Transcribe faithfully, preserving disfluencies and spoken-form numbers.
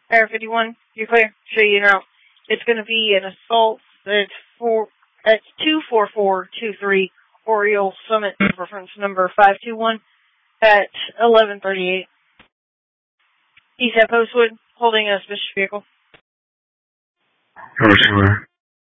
Air fifty-one, you're clear. Show you now. It's going to be an assault at four at two four four two three Oriole Summit, reference number five two one at eleven thirty-eight. He's at Postwood, holding a suspicious vehicle. Over to where?